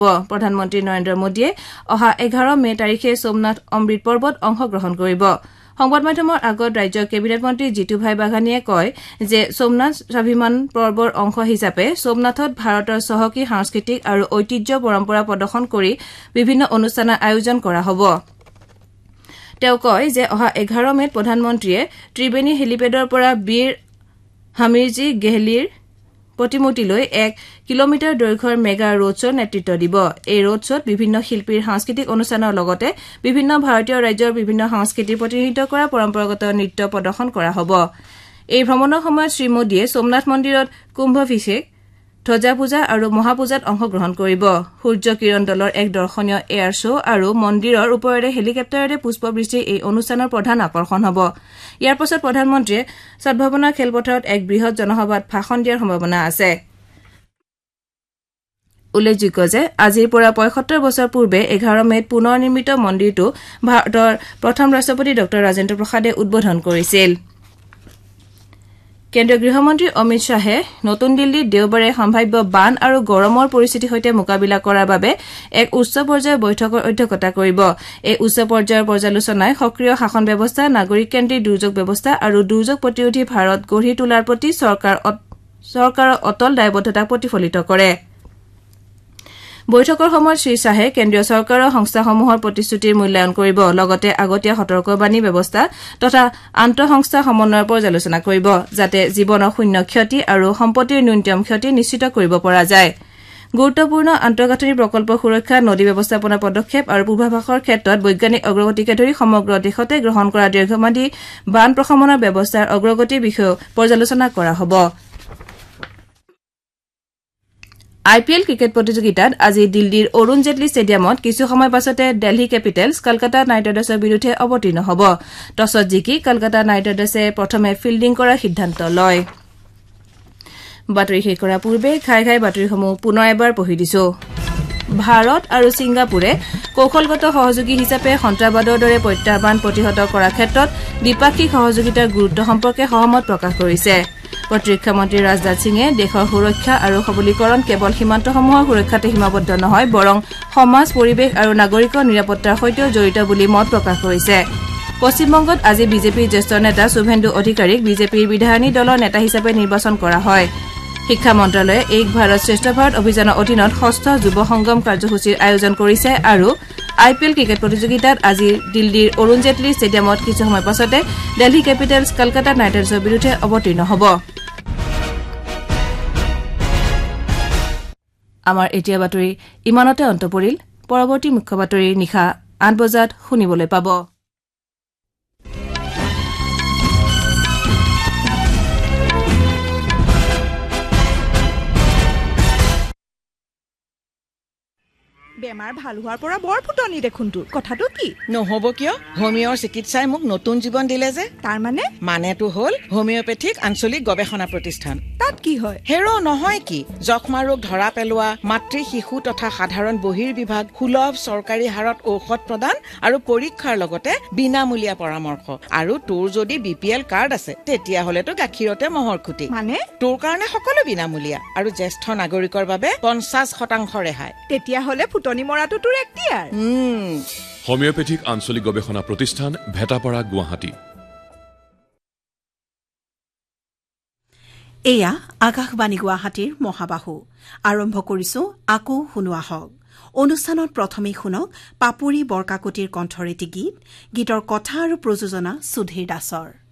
প্ৰধানমন্ত্ৰী নৰেন্দ্ৰ মোদীয়ে অহা 11 মে তাৰিখে সোমনাথ অমৃত পৰ্বত অংশগ্ৰহণ কৰিব সংবাদ মাধ্যমৰ আগত ৰাজ্যৰ কেবিনেট মন্ত্ৰী জিতুভাই বাঘানীয়ে কয় যে সোমনাথ স্বাভিমান পৰ্বৰ অংশ হিচাপে সোমনাথত ভাৰতৰ চহকী সাংস্কৃতিক আৰু ঐতিহ্য পৰম্পৰা প্ৰদৰ্শন কৰি বিভিন্ন অনুষ্ঠানৰ আয়োজন কৰা হ'ব তেওঁ কয় যে অহা 11 মেত প্ৰধানমন্ত্ৰীয়ে ত্ৰিবেণী হেলিপেডৰ পৰা বীৰ হামিৰজী গেহলীৰ প্ৰতিমূৰ্তিলৈ 1 কিলোমিটাৰ দৈৰ্ঘ্যৰ মেগা ৰোড শ্বৰ নেতৃত্ব দিব এই ৰোড শ্বত বিভিন্ন শিল্পীৰ সাংস্কৃতিক অনুষ্ঠানৰ লগতে বিভিন্ন ভাৰতীয় ৰাজ্যৰ বিভিন্ন সংস্কৃতি প্ৰতিনিধিত্ব কৰা পৰম্পৰাগত নৃত্য প্ৰদৰ্শন কৰা হ'ব এই ভ্ৰমণৰ সময়ত শ্ৰী মোদীয়ে সোমনাথ মন্দিৰত কুম্ভভিষেক ধ্বজা পূজা আৰু মহাপূজাত অংশগ্ৰহণ কৰিব সূৰ্য কিৰণ দলৰ এক দৰ্শনীয় এয়াৰ শ্ব আৰু মন্দিৰৰ ওপৰেৰে হেলিকপ্টাৰেৰে পুষ্পবৃষ্টি এই অনুষ্ঠানৰ প্ৰধান আকৰ্ষণ হ'ব ইয়াৰ পাছত প্ৰধানমন্ত্ৰীয়ে সদ্ভাৱনা খেলপথাৰত এক বৃহৎ জনসভাত ভাষণ দিয়াৰ সম্ভাৱনা আছে উল্লেখযোগ্য যে আজিৰ পৰা ৭৫ বছৰ পূৰ্বে 11 মেত পুনৰ নিৰ্মিত মন্দিৰটো ভাৰতৰ প্ৰথম ৰাষ্ট্ৰপতি ডক্টৰ ৰাজেন্দ্ৰ প্ৰসাদে উদ্বোধন কৰিছিল কেন্দ্ৰীয় গৃহমন্ত্ৰী অমিত শ্বাহে নতুন দিল্লীত দেওবাৰে সম্ভাৱ্য বান আৰু গৰমৰ পৰিস্থিতিৰ সৈতে মোকাবিলা কৰাৰ বাবে এক উচ্চ পৰ্যায়ৰ বৈঠকৰ অধ্যক্ষতা কৰিব এই উচ্চ পৰ্যায়ৰ পৰ্যালোচনাই সক্ৰিয় শাসন ব্যৱস্থা নাগৰিককেন্দ্ৰিক দুৰ্যোগ ব্যৱস্থা আৰু দুৰ্যোগ প্ৰতিৰোধী ভাৰত গঢ়ি তোলাৰ প্ৰতি চৰকাৰৰ অটল দায়বদ্ধতাক প্ৰতিফলিত কৰে বৈঠকৰ সময়ত শ্ৰী শ্বাহে কেন্দ্ৰীয় চৰকাৰৰ সংস্থাসমূহৰ প্ৰতিশ্ৰুতিৰ মূল্যায়ন কৰিব লগতে আগতীয়া সতৰ্কবাণী ব্যৱস্থা তথা আন্তঃসংস্থা সমন্বয়ৰ পৰ্যালোচনা কৰিব যাতে জীৱনৰ শূন্য ক্ষতি আৰু সম্পত্তিৰ ন্যূনতম ক্ষতি নিশ্চিত কৰিব পৰা যায় গুৰুত্বপূৰ্ণ আন্তঃগাঁথনি প্ৰকল্প সুৰক্ষা নদী ব্যৱস্থাপনা পদক্ষেপ আৰু পূৰ্বাভাসৰ ক্ষেত্ৰত বৈজ্ঞানিক অগ্ৰগতিকে ধৰি সমগ্ৰ দেশতে গ্ৰহণ কৰা দীৰ্ঘম্যাদী বান প্ৰশমনৰ ব্যৱস্থাৰ অগ্ৰগতিৰ বিষয়েও পৰ্যালোচনা কৰা হ'ব আইপিএল ক্ৰিকেট প্ৰতিযোগিতাত আজি দিল্লীৰ অৰুণ জেটলী ষ্টেডিয়ামত কিছু সময় পাছতে দিল্লী কেপিটেলছ কলকাতা নাইট ৰাইডাৰ্ছৰ বিৰুদ্ধে অৱতীৰ্ণ হ'ব টছত জিকি কলকাতা নাইট ৰাইডাৰ্ছে প্ৰথমে ফিল্ডিং কৰাৰ সিদ্ধান্ত লয় বাতৰি শেষ কৰাৰ পূৰ্বে ঘাই বাতৰিসমূহ পুনৰ এবাৰ পঢ়ি দিছো ভাৰত আৰু ছিংগাপুৰে কৌশলগত সহযোগী হিচাপে সন্ত্ৰাসবাদৰ দৰে প্ৰত্যাহ্বান প্ৰতিহত কৰাৰ ক্ষেত্ৰত দ্বিপাক্ষিক সহযোগিতাৰ গুৰুত্ব সম্পৰ্কে সহমত প্ৰকাশ কৰিছে প্ৰতিৰক্ষা মন্ত্ৰী ৰাজনাথ সিঙে দেশৰ সুৰক্ষা আৰু সবলীকৰণ কেৱল সীমান্তসমূহৰ সুৰক্ষাতে সীমাবদ্ধ নহয় বৰং সমাজ পৰিৱেশ আৰু নাগৰিকৰ নিৰাপত্তাৰ সৈতেও জড়িত বুলি মত প্ৰকাশ কৰিছে পশ্চিমবংগত আজি বিজেপিৰ জ্যেষ্ঠ নেতা শুভেন্দু অধিকাৰীক বিজেপিৰ বিধায়িনী দলৰ নেতা হিচাপে নিৰ্বাচন কৰা হয় শিক্ষা মন্ত্ৰালয়ে এক ভাৰত শ্ৰেষ্ঠ ভাৰত অভিযানৰ অধীনত ৬ষ্ঠ যুৱ সংগম কাৰ্যসূচীৰ আয়োজন কৰিছে আৰু আইপিএল ক্ৰিকেট প্ৰতিযোগিতাত আজি দিল্লীৰ অৰুণ জেটলী ষ্টেডিয়ামত কিছু সময় পাছতে দিল্লী কেপিটেলছ কলকাতা নাইট ৰাইডাৰ্ছৰ বিৰুদ্ধে অৱতীৰ্ণ হ'ব আমাৰ এতিয়া বাতৰি ইমানতে অন্ত পৰিল পৰৱৰ্তী মুখ্য বাতৰি নিশা ৮ বজাত শুনিবলৈ পাব বেমাৰ ভাল হোৱাৰ পৰা বৰ ফুটনি দেখোন তোৰ কথাটো কি নহব কিয় হোমিওৰ চিকিৎসাই মোক নতুন জীৱন দিলে যে তাৰ মানেটো হ'ল হোমিওপেথিক আঞ্চলিক গৱেষণা প্ৰতিষ্ঠান তাত কি হয় হেৰো নহয় কি যক্ষ্মা ৰোগ ধৰা পেলোৱা মাতৃ শিশু তথা সাধাৰণ বহিৰ্বিভাগ সুলভ চৰকাৰী হাৰত ঔষধ প্ৰদান আৰু পৰীক্ষাৰ লগতে বিনামূলীয়া পৰামৰ্শ আৰু তোৰ যদি বিপিএল কাৰ্ড আছে তেতিয়া হলেতো গাখীৰতে মহৰ খুটি মানে তোৰ কাৰণে সকলো বিনামূলীয়া আৰু জ্যেষ্ঠ নাগৰিকৰ বাবে 50% ৰেহাই তেতিয়া হলে ফুটনি মৰাটো তোৰ এক্টিয়াৰ হোমিওপেথিক আঞ্চলিক গৱেষণা প্ৰতিষ্ঠান ভেটাপাৰা গুৱাহাটী এয়া আকাশবাণী গুৱাহাটীৰ মহাবাহু আৰম্ভ কৰিছো আকৌ শুনোৱা হওক অনুষ্ঠানত প্ৰথমেই শুনক পাপুৰি বৰকাকতিৰ কণ্ঠৰেটি গীতৰ কথা আৰু প্ৰযোজনা সুধীৰ দাসৰ